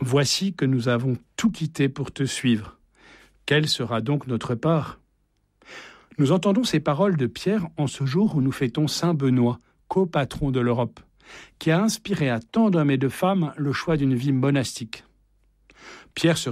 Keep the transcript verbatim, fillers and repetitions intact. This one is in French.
Voici que nous avons tout quitté pour te suivre. Quelle sera donc notre part ? Nous entendons ces paroles de Pierre en ce jour où nous fêtons Saint Benoît, copatron de l'Europe, qui a inspiré à tant d'hommes et de femmes le choix d'une vie monastique. Pierre se